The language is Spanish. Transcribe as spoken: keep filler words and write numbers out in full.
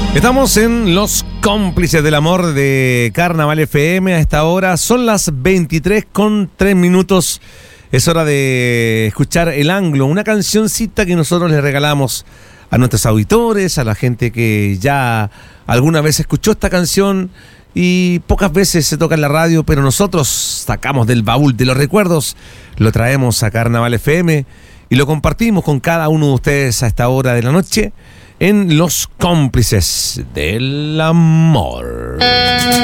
Estamos en Los Cómplices del Amor de Carnaval F M. A esta hora son las veintitrés con tres minutos. Es hora de escuchar El Anglo, una cancioncita que nosotros le regalamos a nuestros auditores, a la gente que ya alguna vez escuchó esta canción y pocas veces se toca en la radio, pero nosotros sacamos del baúl de los recuerdos, lo traemos a Carnaval F M y lo compartimos con cada uno de ustedes a esta hora de la noche en Los Cómplices del Amor.